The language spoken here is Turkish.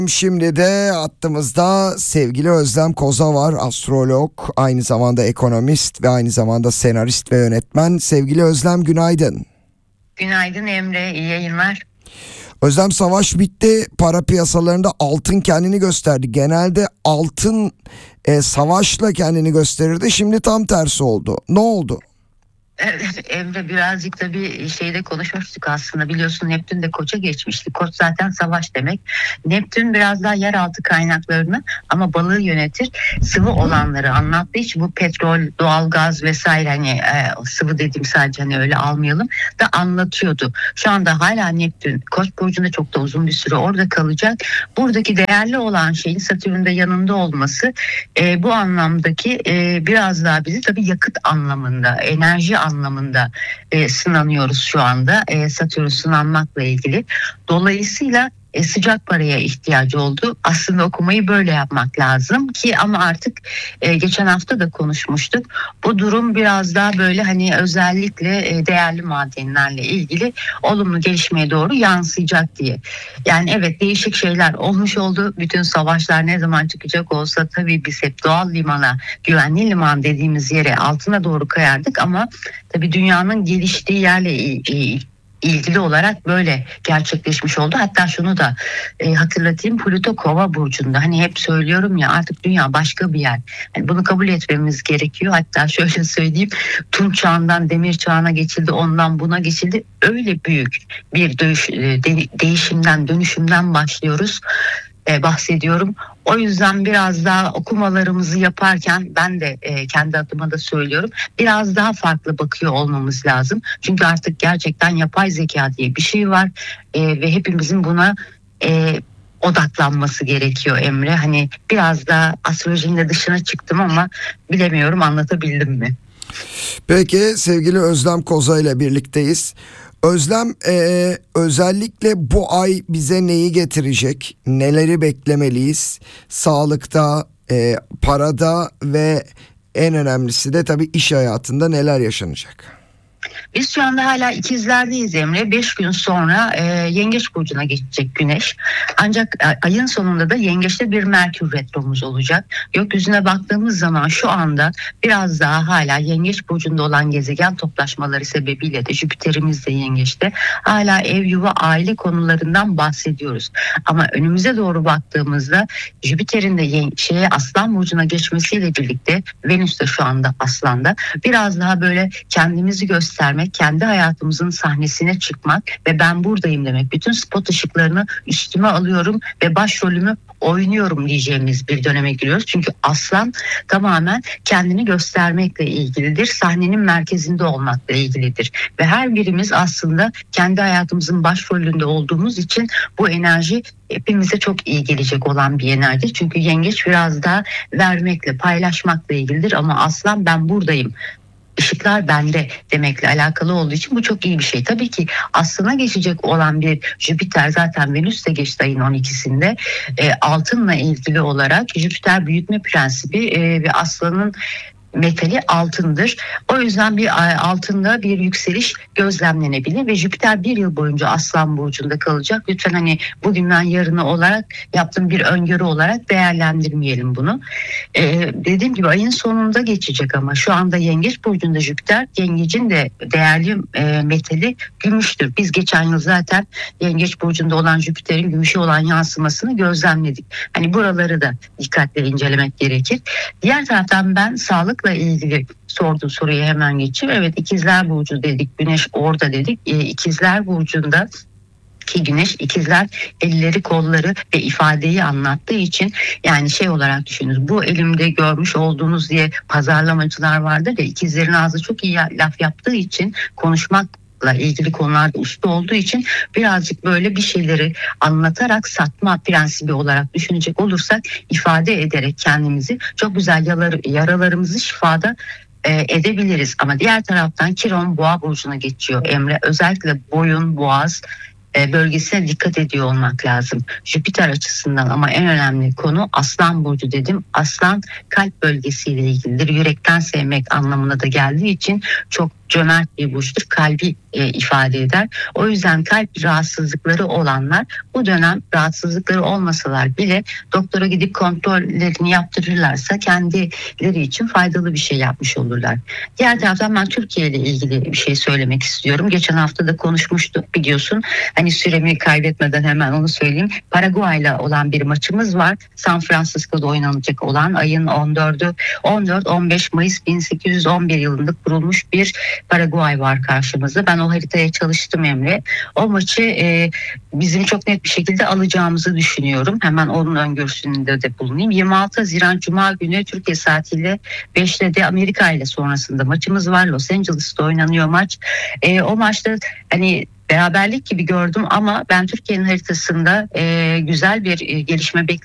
Şimdi de hattımızda sevgili Özlem Koza var, astrolog, aynı zamanda ekonomist ve aynı zamanda senarist ve yönetmen. Sevgili Özlem, günaydın. Günaydın Emre, iyi yayınlar. Özlem, savaş bitti, para piyasalarında altın kendini gösterdi. Genelde altın savaşla kendini gösterirdi, şimdi tam tersi oldu. Ne oldu? Evet, Emre, birazcık da bir şeyde konuşmuştuk aslında, biliyorsun Neptün de Koç'a geçmişti. Koç zaten savaş demek. Neptün biraz daha yeraltı kaynaklarını ama balığı yönetir. Sıvı olanları anlattığı için bu petrol, doğalgaz vesaire, hani sıvı dediğim sadece hani öyle almayalım da anlatıyordu. Şu anda hala Neptün Koç burcunda çok da uzun bir süre orada kalacak. Buradaki değerli olan şeyin Satürn'de yanında olması bu anlamdaki biraz daha bizi tabii yakıt anlamında, enerji anlamında sınanıyoruz şu anda. Satürn sınanmakla ilgili. Dolayısıyla sıcak paraya ihtiyacı oldu. Aslında okumayı böyle yapmak lazım ki, ama artık geçen hafta da konuşmuştuk. Bu durum biraz daha böyle hani özellikle değerli madenlerle ilgili olumlu gelişmeye doğru yansıyacak diye. Yani evet, değişik şeyler olmuş oldu. Bütün savaşlar ne zaman çıkacak olsa tabii biz hep doğal limana, güvenli liman dediğimiz yere, altına doğru kayardık, ama tabii dünyanın geliştiği yerle ilgili olarak böyle gerçekleşmiş oldu. Hatta şunu da hatırlatayım, Plüto Kova burcunda. Hani hep söylüyorum ya, artık dünya başka bir yer. Yani bunu kabul etmemiz gerekiyor. Hatta şöyle söyleyeyim, Tunç çağından demir çağına geçildi, ondan buna geçildi. Öyle büyük bir değişimden, dönüşümden bahsediyorum. O yüzden biraz daha okumalarımızı yaparken ben de kendi adıma da söylüyorum, biraz daha farklı bakıyor olmamız lazım. Çünkü artık gerçekten yapay zeka diye bir şey var ve hepimizin buna odaklanması gerekiyor Emre. Hani biraz daha astrolojinin de dışına çıktım ama bilemiyorum, anlatabildim mi? Peki, sevgili Özlem Koza ile birlikteyiz. Özlem, özellikle bu ay bize neyi getirecek? Neleri beklemeliyiz? Sağlıkta, parada ve en önemlisi de tabii iş hayatında neler yaşanacak? Biz şu anda hala ikizlerdeyiz Emre. 5 gün sonra Yengeç burcuna geçecek Güneş. Ancak ayın sonunda da Yengeç'te bir Merkür retromuz olacak. Gökyüzüne baktığımız zaman şu anda biraz daha hala Yengeç burcunda olan gezegen toplaşmaları sebebiyle de Jüpiter'imiz de Yengeç'te. Hala ev, yuva, aile konularından bahsediyoruz. Ama önümüze doğru baktığımızda Jüpiter'in de Aslan burcuna geçmesiyle birlikte Venüs de şu anda Aslan'da. Biraz daha böyle kendimizi göstermek, kendi hayatımızın sahnesine çıkmak ve ben buradayım demek. Bütün spot ışıklarını üstüme alıyorum ve başrolümü oynuyorum diyeceğimiz bir döneme giriyoruz. Çünkü Aslan tamamen kendini göstermekle ilgilidir. Sahnenin merkezinde olmakla ilgilidir. Ve her birimiz aslında kendi hayatımızın başrolünde olduğumuz için bu enerji hepimize çok iyi gelecek olan bir enerji. Çünkü Yengeç biraz daha vermekle, paylaşmakla ilgilidir, ama Aslan ben buradayım, Işıklar bende demekle alakalı olduğu için bu çok iyi bir şey. Tabii ki Aslan'a geçecek olan bir Jüpiter, zaten Venüs de geçti ayın 12'sinde. Altınla ilgili olarak Jüpiter büyütme prensibi ve Aslan'ın metali altındır. O yüzden bir altında bir yükseliş gözlemlenebilir ve Jüpiter bir yıl boyunca Aslan burcunda kalacak. Lütfen hani bugünden yarına olarak yaptığım bir öngörü olarak değerlendirmeyelim bunu. Dediğim gibi ayın sonunda geçecek, ama şu anda Yengeç burcunda Jüpiter. Yengecin de değerli metali gümüştür. Biz geçen yıl zaten Yengeç burcunda olan Jüpiter'in gümüşe olan yansımasını gözlemledik. Hani buraları da dikkatle incelemek gerekir. Diğer taraftan ben sağlıkla ilgili sorduğu soruyu hemen geçeyim. Evet, ikizler burcu dedik, Güneş orada dedik. İkizler burcunda ki Güneş, ikizler elleri, kolları ve ifadeyi anlattığı için, yani şey olarak düşünün, bu elimde görmüş olduğunuz diye pazarlamacılar vardır ya, ikizlerin ağzı çok iyi laf yaptığı için, konuşmakla ilgili konularda usta olduğu için birazcık böyle bir şeyleri anlatarak satma prensibi olarak düşünecek olursak, ifade ederek kendimizi çok güzel yaralarımızı şifada edebiliriz. Ama diğer taraftan Kiron Boğa burcuna geçiyor Emre. Özellikle boyun, boğaz bölgesine dikkat ediyor olmak lazım Jüpiter açısından. Ama en önemli konu Aslan burcu dedim. Aslan kalp bölgesiyle ilgilidir. Yürekten sevmek anlamına da geldiği için çok cömert bir burçtur. Kalbi ifade eder. O yüzden kalp rahatsızlıkları olanlar bu dönem rahatsızlıkları olmasalar bile doktora gidip kontrollerini yaptırırlarsa kendileri için faydalı bir şey yapmış olurlar. Diğer taraftan ben Türkiye ile ilgili bir şey söylemek istiyorum. Geçen hafta da konuşmuştuk biliyorsun. Hani süremi kaybetmeden hemen onu söyleyeyim. Paraguay'la olan bir maçımız var. San Francisco'da oynanacak olan ayın 14-15 Mayıs 1811 yılında kurulmuş bir Paraguay var karşımızda. Ben o haritaya çalıştım Emre. O maçı bizim çok net bir şekilde alacağımızı düşünüyorum. Hemen onun öngörüsünde de bulunayım. 26 Haziran Cuma günü Türkiye saatiyle 5'te de Amerika ile sonrasında maçımız var. Los Angeles'ta oynanıyor maç. O maçta hani beraberlik gibi gördüm ama ben Türkiye'nin haritasında güzel bir gelişme bekliyorum.